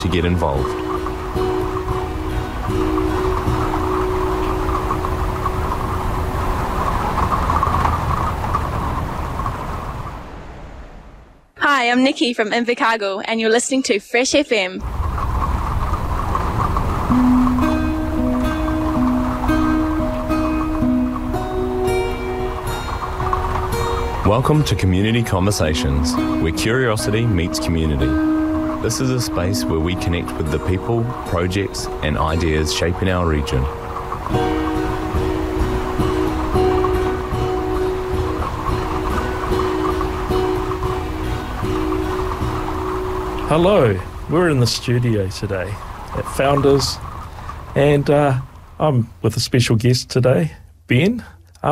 to get involved. Hi, I'm Nikki from Invercargill and you're listening to Fresh FM. Welcome to Community Conversations, where curiosity meets community. This is a space where we connect with the people, projects and ideas shaping our region. Hello, we're in the studio today at Founders, and I'm with a special guest today, Ben.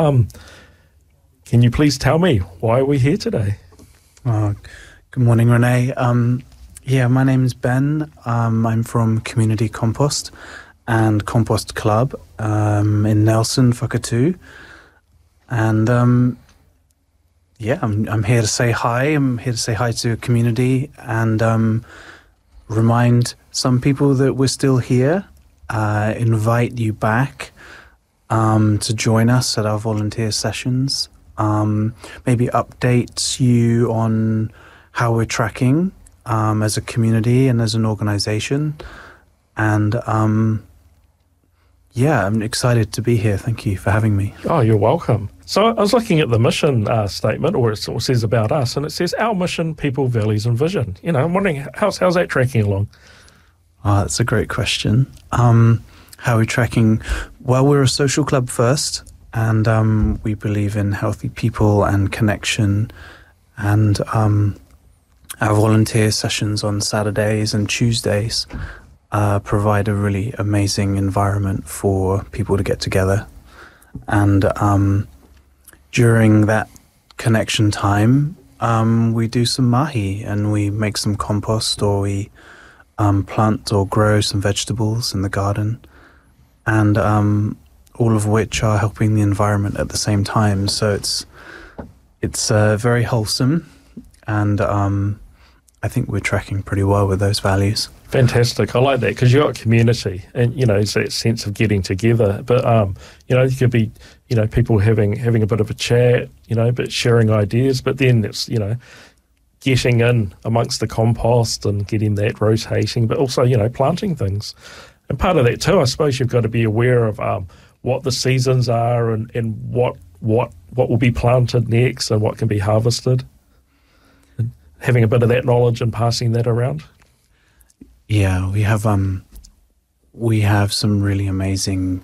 Can you please tell me why we're here today? Good morning, Renee. My name is Ben. I'm from Community Compost and Compost Club in Nelson, Whakatū. And I'm here to say hi. I'm here to say hi to the community and remind some people that we're still here, invite you back to join us at our volunteer sessions. Maybe update you on how we're tracking as a community and as an organisation. And I'm excited to be here. Thank you for having me. Oh, you're welcome. So I was looking at the mission statement, or it says about us, and it says our mission, people, values and vision. You know, I'm wondering, how's that tracking along? That's a great question. How are we tracking? Well, we're a social club first. And we believe in healthy people and connection, and our volunteer sessions on Saturdays and Tuesdays provide a really amazing environment for people to get together. And during that connection time, we do some mahi and we make some compost, or we plant or grow some vegetables in the garden. And all of which are helping the environment at the same time. So it's very wholesome, and I think we're tracking pretty well with those values. Fantastic. I like that, because you've got community and, it's that sense of getting together. But, it could be, people having a bit of a chat, but sharing ideas. But then it's, getting in amongst the compost and getting that rotating, but also, planting things. And part of that too, I suppose you've got to be aware of what the seasons are and what will be planted next and what can be harvested. And having a bit of that knowledge and passing that around. Yeah, we have some really amazingly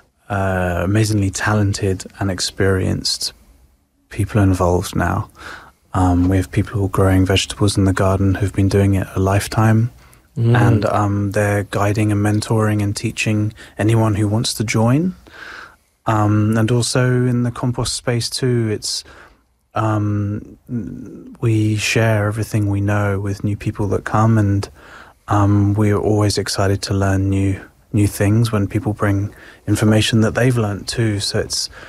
talented and experienced people involved now. We have people growing vegetables in the garden who've been doing it a lifetime. And they're guiding and mentoring and teaching anyone who wants to join. And also in the compost space too, it's we share everything we know with new people that come, and we're always excited to learn new things when people bring information that they've learned too. So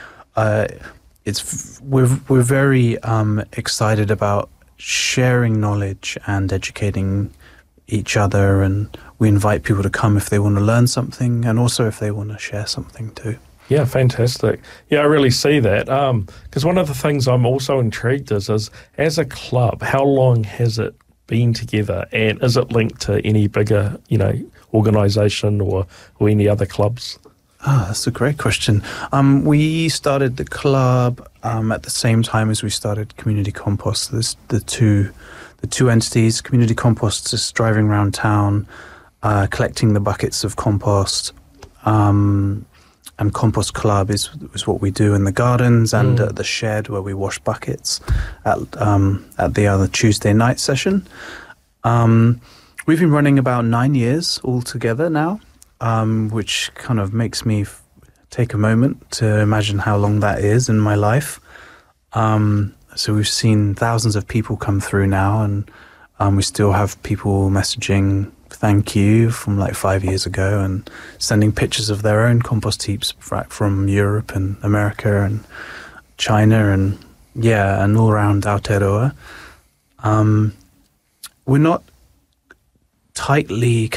we're very excited about sharing knowledge and educating each other, and we invite people to come if they want to learn something, and also if they want to share something too. Yeah, fantastic. Yeah, I really see that, because one of the things I'm also intrigued is as a club, how long has it been together, and is it linked to any bigger organisation or any other clubs? That's a great question. We started the club at the same time as we started Community Compost. There's the two entities. Community Compost is driving around town, collecting the buckets of compost, and Compost Club is what we do in the gardens and at the shed where we wash buckets at the other Tuesday night session. We've been running about 9 years altogether now, which kind of makes me take a moment to imagine how long that is in my life. So we've seen thousands of people come through now, and we still have people messaging thank you from like 5 years ago and sending pictures of their own compost heaps from Europe and America and China and all around Aotearoa. We're not tightly